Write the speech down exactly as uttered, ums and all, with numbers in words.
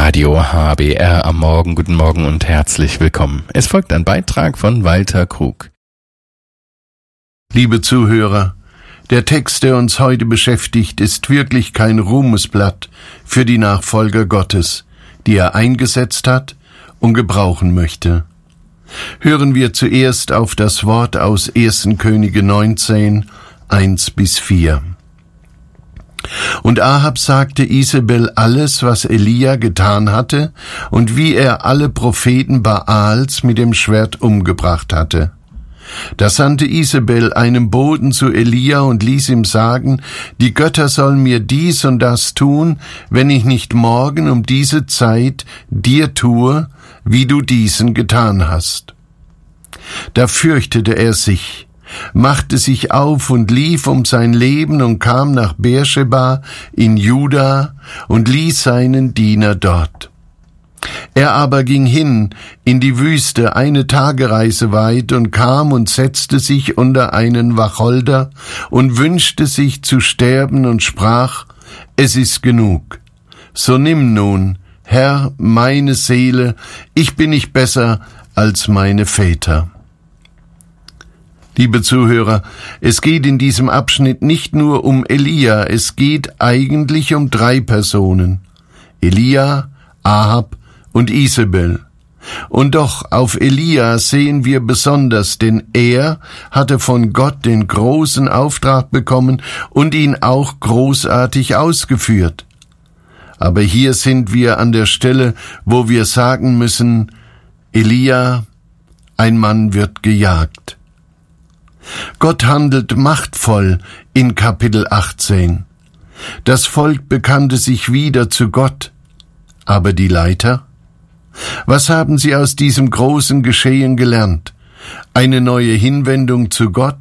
Radio H B R am Morgen. Guten Morgen und herzlich willkommen. Es folgt ein Beitrag von Walter Krug. Liebe Zuhörer, der Text, der uns heute beschäftigt, ist wirklich kein Ruhmesblatt für die Nachfolger Gottes, die er eingesetzt hat und gebrauchen möchte. Hören wir zuerst auf das Wort aus ersten Könige neunzehn, eins bis vier. Und Ahab sagte Isabel alles, was Elia getan hatte und wie er alle Propheten Baals mit dem Schwert umgebracht hatte. Da sandte Isabel einen Boten zu Elia und ließ ihm sagen, die Götter sollen mir dies und das tun, wenn ich nicht morgen um diese Zeit dir tue, wie du diesen getan hast. Da fürchtete er sich, machte sich auf und lief um sein Leben und kam nach Beersheba in Juda und ließ seinen Diener dort. Er aber ging hin in die Wüste eine Tagereise weit und kam und setzte sich unter einen Wacholder und wünschte sich zu sterben und sprach, es ist genug. So nimm nun, Herr, meine Seele, ich bin nicht besser als meine Väter. Liebe Zuhörer, es geht in diesem Abschnitt nicht nur um Elia, es geht eigentlich um drei Personen. Elia, Ahab und Isabel. Und doch auf Elia sehen wir besonders, denn er hatte von Gott den großen Auftrag bekommen und ihn auch großartig ausgeführt. Aber hier sind wir an der Stelle, wo wir sagen müssen, Elia, ein Mann wird gejagt. Gott handelt machtvoll in Kapitel achtzehn. Das Volk bekannte sich wieder zu Gott. Aber die Leiter? Was haben sie aus diesem großen Geschehen gelernt? Eine neue Hinwendung zu Gott?